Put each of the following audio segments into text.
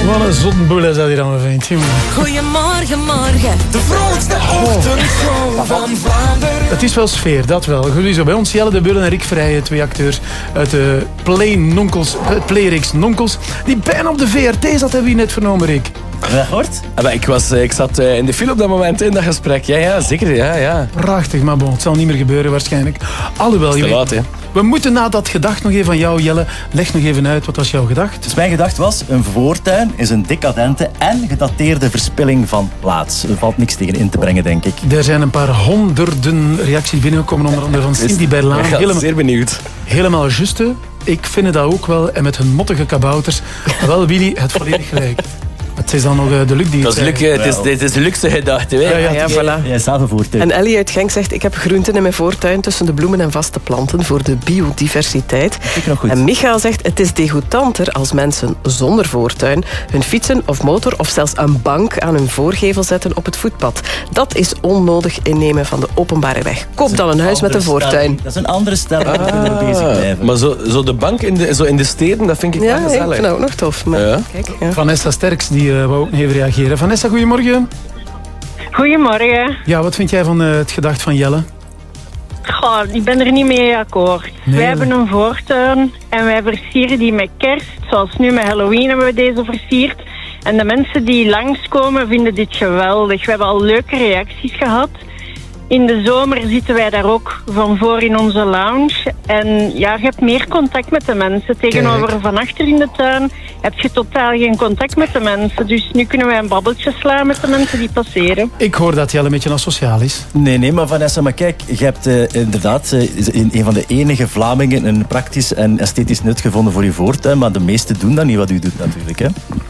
Wat een zottenboel is dat hier aan me vindt, jongen. Goedemorgen, morgen. De vrolijkste ochtendshow van Vlaanderen. Het is wel sfeer, dat wel. Goed zo. Bij ons Jelle de Beul en Rick Vrijen, 2 acteurs uit de Playreeks Nonkels, die bijna op de VRT zat, hebben we net vernomen, Rick. Dat hoort? Ik zat in de file op dat moment in dat gesprek. Ja, zeker. Ja. Prachtig, maar bon, het zal niet meer gebeuren waarschijnlijk. Alhoewel, Het is te laat, hè. We moeten na dat gedacht nog even van jou, Jelle. Leg nog even uit, wat was jouw gedacht? Dus mijn gedacht was, een voortuin is een decadente en gedateerde verspilling van plaats. Er valt niks tegen in te brengen, denk ik. Er zijn een paar honderden reacties binnengekomen, onder andere van Cindy Berlaan. Zeer benieuwd. Helemaal juste. Ik vind dat ook wel. En met hun mottige kabouters. Wel, Willy, het volledig gelijk. Het is dan nog de Luc die Dat is dit is de luxe gedachte. Ja, voilà. Jij staat een voortuin. En Ellie uit Genk zegt, ik heb groenten in mijn voortuin tussen de bloemen en vaste planten voor de biodiversiteit. Dat vind ik nog goed. En Michael zegt, het is degoutanter als mensen zonder voortuin hun fietsen of motor of zelfs een bank aan hun voorgevel zetten op het voetpad. Dat is onnodig innemen van de openbare weg. Koop dan een huis met een voortuin. Dat is een andere stelling. We kunnen er bezig blijven. Maar zo de bank in de steden, dat vind ik wel Ja, ik gezellig. vind dat ook nog tof. Maar Ja. kijk, ja. Vanessa Sterks, die wou ook nog even reageren. Vanessa, goedemorgen. Goedemorgen. Ja, wat vind jij van het gedacht van Jelle? Goh, ik ben er niet mee akkoord. Nee, wij hebben een voortuin en wij versieren die met kerst. Zoals nu met Halloween hebben we deze versierd. En de mensen die langskomen vinden dit geweldig. We hebben al leuke reacties gehad. In de zomer zitten wij daar ook van voor in onze lounge. En ja, je hebt meer contact met de mensen. Tegenover van achter in de tuin heb je totaal geen contact met de mensen. Dus nu kunnen wij een babbeltje slaan met de mensen die passeren. Ik hoor dat Jelle een beetje asociaal is. Nee, maar Vanessa, maar kijk, je hebt inderdaad in een van de enige Vlamingen een praktisch en esthetisch nut gevonden voor je voortuin, maar de meesten doen dat niet wat u doet natuurlijk, hè?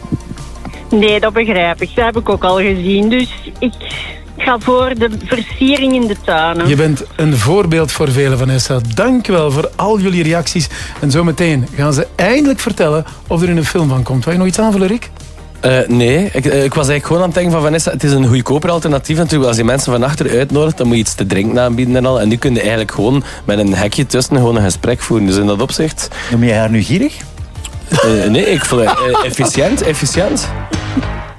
Nee, dat begrijp ik. Dat heb ik ook al gezien. Dus ik ga voor de versiering in de tuinen. Je bent een voorbeeld voor velen, Vanessa. Dank wel voor al jullie reacties. En zometeen gaan ze eindelijk vertellen of er in een film van komt. Wil je nog iets aanvullen, Rick? Nee, ik was eigenlijk gewoon aan het denken van Vanessa, het is een goedkoper alternatief natuurlijk. Als je mensen van achter uitnodigt, dan moet je iets te drinken aanbieden en al. En nu kun je eigenlijk gewoon met een hekje tussen gewoon een gesprek voeren. Dus in dat opzicht... Noem jij haar nu gierig? Nee, ik vond het efficiënt.